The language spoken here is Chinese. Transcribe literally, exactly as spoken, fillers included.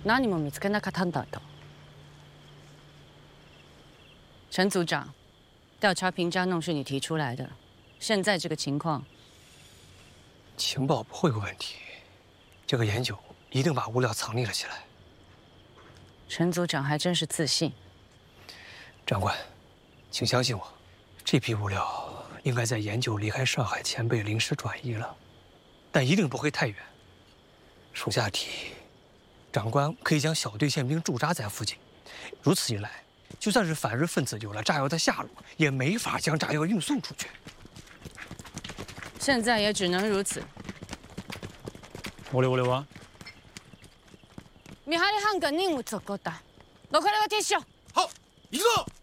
何も見つけなかったんだと。陈组长，调查平家弄是你提出来的，现在这个情况， 情报不会有问题，这个研究一定把物料藏匿了起来。 陈组长还真是自信。 长官，请相信我，这批物料应该在研究离开上海前被临时转移了，但一定不会太远。属下提，长官可以将小队宪兵驻扎在附近，如此一来。 就算是反日分子有了炸药的下落，也没法将炸药运送出去。 现在也只能如此。 我々は見張り班が任務続行だ。残りは撤収。 好，一个。